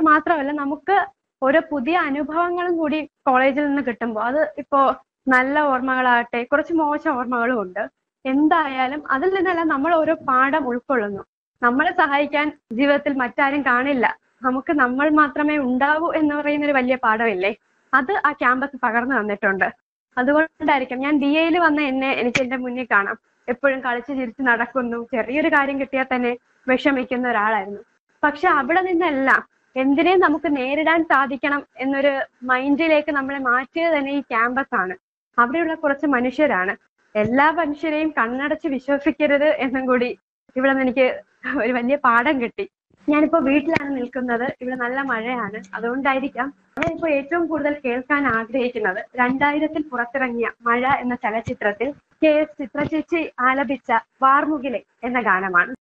മാത്രമല്ല നമുക്ക് ഓരോ പുതിയ അനുഭവങ്ങളും കൂടി കോളേജിൽ നിന്ന് കിട്ടുമ്പോൾ അത് ഇപ്പോ നല്ല ഓർമ്മകളാകട്ടെ, കുറച്ച് മോശം ഓർമ്മകളും ഉണ്ട്. എന്തായാലും അതിൽ നിന്നെല്ലാം നമ്മൾ ഓരോ പാഠം ഉൾക്കൊള്ളുന്നു. നമ്മളെ സഹായിക്കാൻ ജീവിതത്തിൽ മറ്റാരും കാണില്ല, നമുക്ക് നമ്മൾ മാത്രമേ ഉണ്ടാവൂ എന്ന് പറയുന്ന ഒരു വലിയ പാഠമില്ലേ, അത് ആ ക്യാമ്പസ് പകർന്നു തന്നിട്ടുണ്ട്. അതുകൊണ്ടായിരിക്കും ഞാൻ ബി എയിൽ വന്ന എനിക്ക് എന്റെ മുന്നിൽ കാണാം. എപ്പോഴും കളിച്ച് ചിരിച്ച് നടക്കുന്നു, ചെറിയൊരു കാര്യം കിട്ടിയാൽ തന്നെ വിഷമിക്കുന്ന ഒരാളായിരുന്നു. പക്ഷെ അവിടെ നിന്നെല്ലാം എന്തിനേയും നമുക്ക് നേരിടാൻ സാധിക്കണം എന്നൊരു മൈൻഡിലേക്ക് നമ്മളെ മാറ്റിയത് തന്നെ ഈ ക്യാമ്പസ് ആണ്. അവിടെയുള്ള കുറച്ച് മനുഷ്യരാണ്. എല്ലാ മനുഷ്യരെയും കണ്ണടച്ച് വിശ്വസിക്കരുത് എന്നും കൂടി ഇവിടെ നിന്ന് എനിക്ക് ഒരു വലിയ പാഠം കിട്ടി. ഞാനിപ്പോ വീട്ടിലാണ് നിൽക്കുന്നത്. ഇവിടെ നല്ല മഴയാണ്. അതുകൊണ്ടായിരിക്കാം ഞാനിപ്പോ ഏറ്റവും കൂടുതൽ കേൾക്കാൻ ആഗ്രഹിക്കുന്നത് 2000 പുറത്തിറങ്ങിയ മഴ എന്ന ചലച്ചിത്രത്തിൽ KS ചിത്ര ചേച്ചി ആലപിച്ച വാർമുകിലെ എന്ന ഗാനമാണ്.